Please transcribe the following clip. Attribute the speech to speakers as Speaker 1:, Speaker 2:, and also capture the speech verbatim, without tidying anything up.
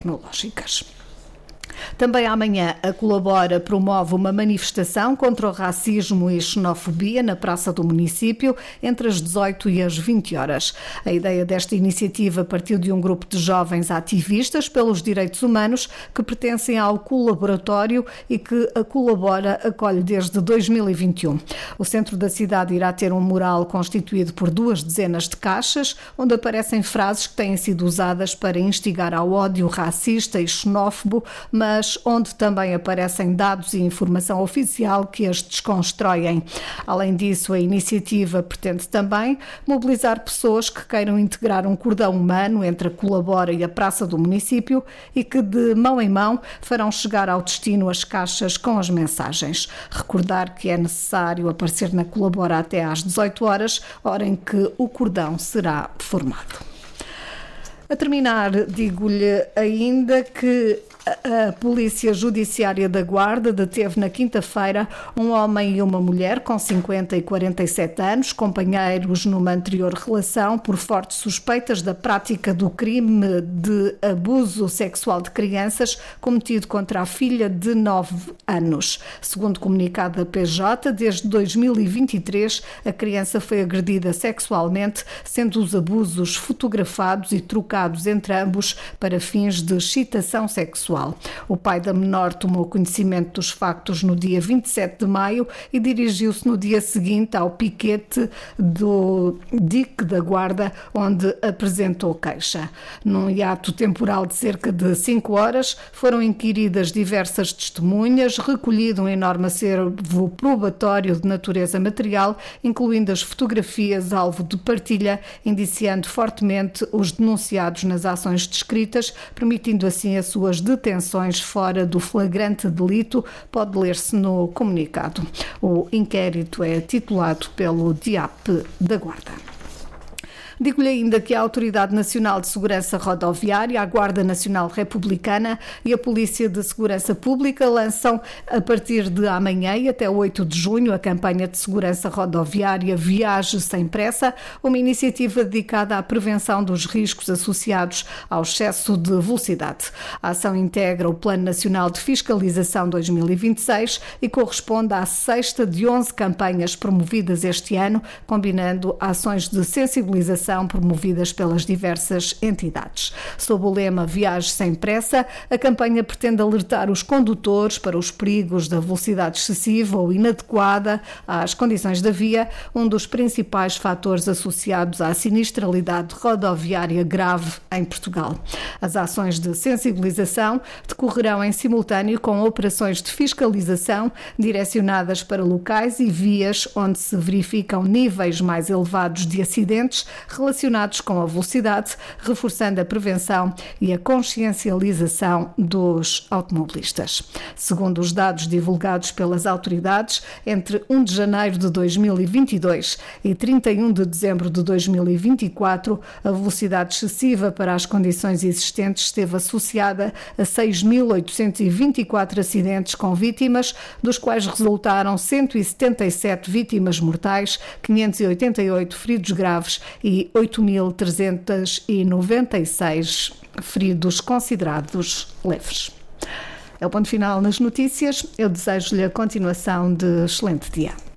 Speaker 1: tecnológicas. Também amanhã a Colabora promove uma manifestação contra o racismo e xenofobia na Praça do Município entre as dezoito e as vinte horas. A ideia desta iniciativa partiu de um grupo de jovens ativistas pelos direitos humanos que pertencem ao Colaboratório e que a Colabora acolhe desde dois mil e vinte e um. O centro da cidade irá ter um mural constituído por duas dezenas de caixas, onde aparecem frases que têm sido usadas para instigar ao ódio racista e xenófobo, mas onde também aparecem dados e informação oficial que as desconstroem. Além disso, a iniciativa pretende também mobilizar pessoas que queiram integrar um cordão humano entre a Colabora e a Praça do Município e que, de mão em mão, farão chegar ao destino as caixas com as mensagens. Recordar que é necessário aparecer na Colabora até às dezoito horas, hora em que o cordão será formado. A terminar, digo-lhe ainda que a Polícia Judiciária da Guarda deteve na quinta-feira um homem e uma mulher com cinquenta e quarenta e sete anos, companheiros numa anterior relação, por fortes suspeitas da prática do crime de abuso sexual de crianças cometido contra a filha de nove anos. Segundo comunicado da P J, desde dois mil e vinte e três a criança foi agredida sexualmente, sendo os abusos fotografados e trocados entre ambos para fins de excitação sexual. O pai da menor tomou conhecimento dos factos no dia vinte e sete de maio e dirigiu-se no dia seguinte ao piquete do D I C da Guarda, onde apresentou queixa. Num hiato temporal de cerca de cinco horas, foram inquiridas diversas testemunhas, recolhido um enorme acervo probatório de natureza material, incluindo as fotografias alvo de partilha, indiciando fortemente os denunciados nas ações descritas, permitindo assim as suas detenções fora do flagrante delito, pode ler-se no comunicado. O inquérito é titulado pelo D I A P da Guarda. Digo-lhe ainda que a Autoridade Nacional de Segurança Rodoviária, a Guarda Nacional Republicana e a Polícia de Segurança Pública lançam, a partir de amanhã e até oito de junho, a campanha de segurança rodoviária Viaje Sem Pressa, uma iniciativa dedicada à prevenção dos riscos associados ao excesso de velocidade. A ação integra o Plano Nacional de Fiscalização dois mil e vinte e seis e corresponde à sexta de onze campanhas promovidas este ano, combinando ações de sensibilização promovidas pelas diversas entidades. Sob o lema Viaje Sem Pressa, a campanha pretende alertar os condutores para os perigos da velocidade excessiva ou inadequada às condições da via, um dos principais fatores associados à sinistralidade rodoviária grave em Portugal. As ações de sensibilização decorrerão em simultâneo com operações de fiscalização direcionadas para locais e vias onde se verificam níveis mais elevados de acidentes relacionados com a velocidade, reforçando a prevenção e a consciencialização dos automobilistas. Segundo os dados divulgados pelas autoridades, entre um de janeiro de dois mil e vinte e dois e trinta e um de dezembro de dois mil e vinte e quatro, a velocidade excessiva para as condições existentes esteve associada a seis mil oitocentos e vinte e quatro acidentes com vítimas, dos quais resultaram cento e setenta e sete vítimas mortais, quinhentos e oitenta e oito feridos graves e oito mil trezentos e noventa e seis feridos considerados leves. É o ponto final nas notícias. Eu desejo-lhe a continuação de excelente dia.